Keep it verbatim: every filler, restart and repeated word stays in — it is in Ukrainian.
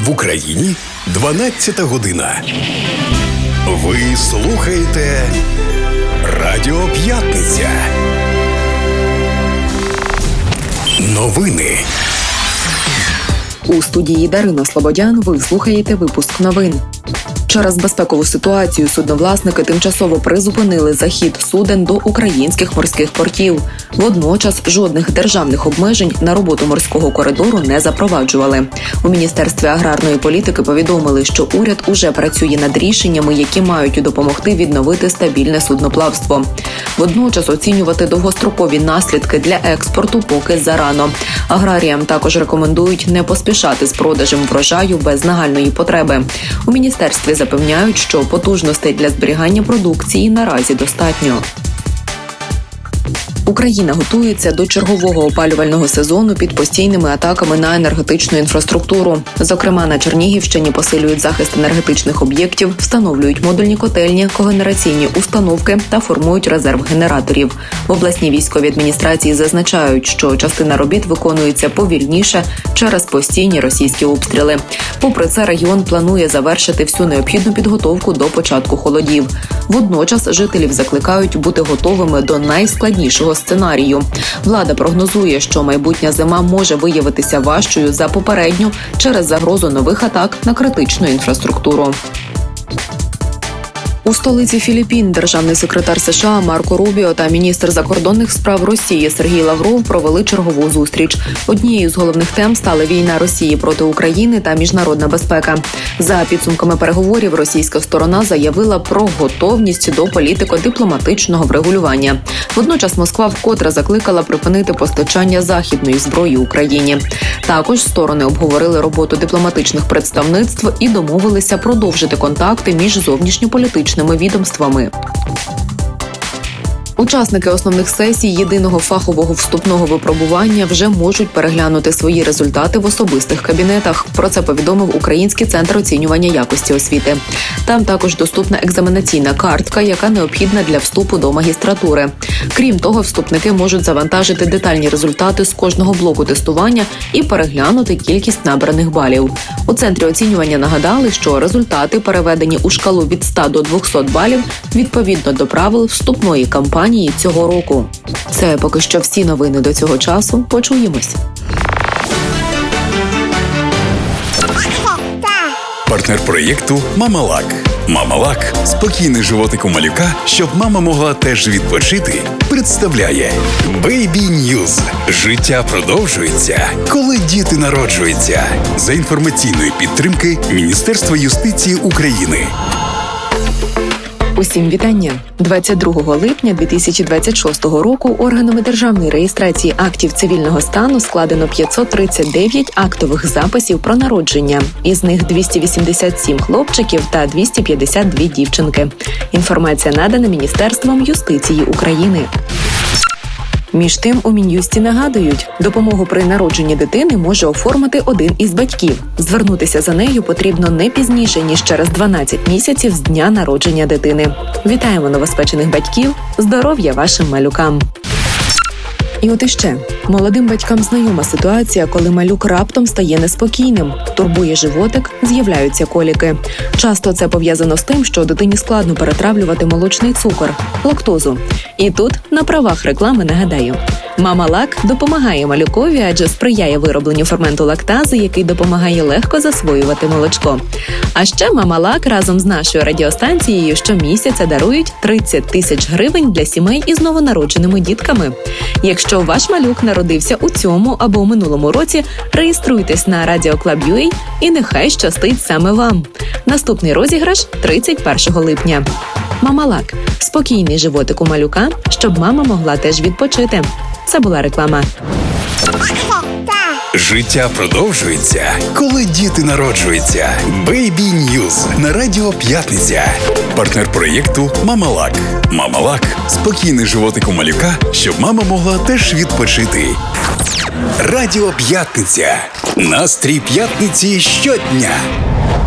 В Україні дванадцята година. Ви слухаєте Радіо П'ятниця. Новини. У студії Дарина Слободян ви слухаєте випуск новин. Через безпекову ситуацію судновласники тимчасово призупинили захід суден до українських морських портів. Водночас жодних державних обмежень на роботу морського коридору не запроваджували. У Міністерстві аграрної політики повідомили, що уряд уже працює над рішеннями, які мають допомогти відновити стабільне судноплавство. Водночас оцінювати довгострокові наслідки для експорту поки зарано. Аграріям також рекомендують не поспішати з продажем врожаю без нагальної потреби. У міністерстві запевняють, що потужностей для зберігання продукції наразі достатньо. Україна готується до чергового опалювального сезону під постійними атаками на енергетичну інфраструктуру. Зокрема, на Чернігівщині посилюють захист енергетичних об'єктів, встановлюють модульні котельні, когенераційні установки та формують резерв генераторів. В обласній військовій адміністрації зазначають, що частина робіт виконується повільніше через постійні російські обстріли. Попри це, регіон планує завершити всю необхідну підготовку до початку холодів. Водночас жителів закликають бути готовими до найскладнішого сценарію. Влада прогнозує, що майбутня зима може виявитися важчою за попередню через загрозу нових атак на критичну інфраструктуру. У столиці Філіппін державний секретар США Марко Рубіо та міністр закордонних справ Росії Сергій Лавров провели чергову зустріч. Однією з головних тем стали війна Росії проти України та міжнародна безпека. За підсумками переговорів, російська сторона заявила про готовність до політико-дипломатичного врегулювання. Водночас Москва вкотре закликала припинити постачання західної зброї Україні. Також сторони обговорили роботу дипломатичних представництв і домовилися продовжити контакти між зовнішньополітичними відомствами. Учасники основних сесій єдиного фахового вступного випробування вже можуть переглянути свої результати в особистих кабінетах. Про це повідомив Український центр оцінювання якості освіти. Там також доступна екзаменаційна картка, яка необхідна для вступу до магістратури. Крім того, вступники можуть завантажити детальні результати з кожного блоку тестування і переглянути кількість набраних балів. У центрі оцінювання нагадали, що результати переведені у шкалу від ста до двохсот балів відповідно до правил вступної кампанії цього року. Це поки що всі новини до цього часу. Почуємось. Партнер проєкту «Мамалак». «Мамалак» – спокійний животик у малюка, щоб мама могла теж відпочити, представляє Baby News. Життя продовжується, коли діти народжуються. За інформаційної підтримки Міністерства юстиції України. Усім вітання! двадцять другого липня дві тисячі двадцять шостого року органами державної реєстрації актів цивільного стану складено п'ятсот тридцять дев'ять актових записів про народження. Із них двісті вісімдесят сім хлопчиків та двісті п'ятдесят дві дівчинки. Інформація надана Міністерством юстиції України. Між тим, у Мін'юсті нагадують, допомогу при народженні дитини може оформити один із батьків. Звернутися за нею потрібно не пізніше, ніж через дванадцять місяців з дня народження дитини. Вітаємо новоспечених батьків! Здоров'я вашим малюкам! І от іще. Молодим батькам знайома ситуація, коли малюк раптом стає неспокійним. Турбує животик, з'являються коліки. Часто це пов'язано з тим, що дитині складно перетравлювати молочний цукор – лактозу. І тут на правах реклами нагадаю. Мамалак допомагає малюкові, адже сприяє виробленню ферменту лактази, який допомагає легко засвоювати молочко. А ще Мамалак разом з нашою радіостанцією щомісяця дарують тридцять тисяч гривень для сімей із новонародженими дітками. Якщо ваш малюк народився у цьому або у минулому році, реєструйтесь на радіоклаб.ua і нехай щастить саме вам. Наступний розіграш тридцять першого липня. Мамалак – спокійний животик у малюка, щоб мама могла теж відпочити. Це була реклама. Життя продовжується, коли діти народжуються. Baby News на Радіо П'ятниця. Партнер проєкту «Мамалак». «Мамалак» – спокійний животик у малюка, щоб мама могла теж відпочити. Радіо П'ятниця. Настрій п'ятниці щодня.